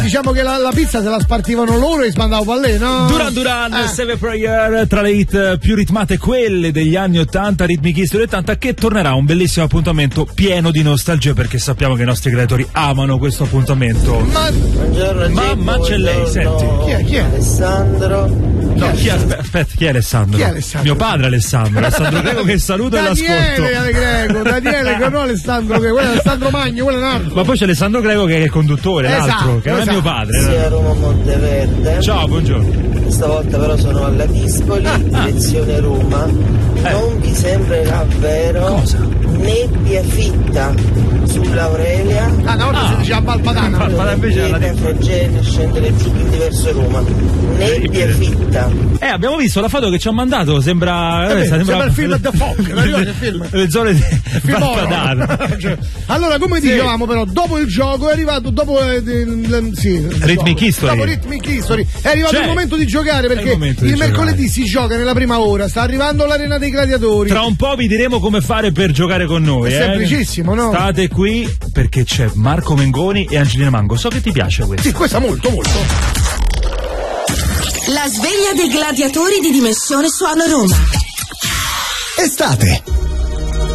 Diciamo che la pizza se la spartivano loro e mandavo pallè, no? Duran Save a Prayer, tra le hit più ritmate quelle degli anni 80, Rhythmic History 80, che tornerà un bellissimo appuntamento pieno di nostalgia, perché sappiamo che i nostri creatori amano questo appuntamento. Buongiorno, c'è lei, senti. Chi è? Alessandro. No, aspetta, chi è Alessandro? Chi è Alessandro? Mio padre Alessandro Greco, che saluto e l'ascolto. Daniele che non Alessandro Greco, quello è Alessandro Magno, quello è un altro. Ma poi c'è Alessandro Greco che è il conduttore, l'altro, che non è mio padre. Sì, a Roma Monteverde. Ciao, buongiorno. Stavolta però sono alla Dispoli, direzione Roma. Non vi sembrerà vero? Cosa? Nebbia fitta sull'Aurelia. Una volta si diceva Valpadana. Invece alla Nebbia scendere giù in diverso Roma. Nebbia fitta. Abbiamo visto la foto che ci ha mandato, sembra il film The Fog, le zone di Valpadana. Allora, come dicevamo però, dopo il gioco è arrivato Rhythmic History. Dopo Rhythmic History è arrivato il momento di giocare, perché il mercoledì si gioca nella prima ora, sta arrivando l'Arena dei Gladiatori. Tra un po' vi diremo come fare per giocare con noi. È semplicissimo, no? State qui perché c'è Marco Mengoni e Angelina Mango. So che ti piace questo. Sì, questa molto. La sveglia dei gladiatori di Dimensione Suono Roma. Estate,